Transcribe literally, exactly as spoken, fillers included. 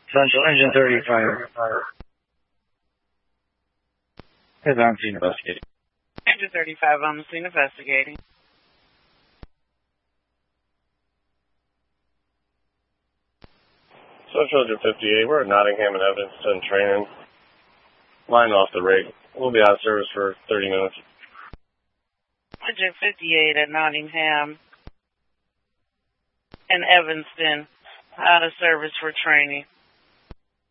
Central Engine thirty-five. Head on scene investigating. Engine thirty-five on the scene investigating. Central Engine fifty-eight, we're at Nottingham and Evanston training. Line off the rig. We'll be out of service for thirty minutes. Engine fifty-eight at Nottingham and Evanston, out of service for training.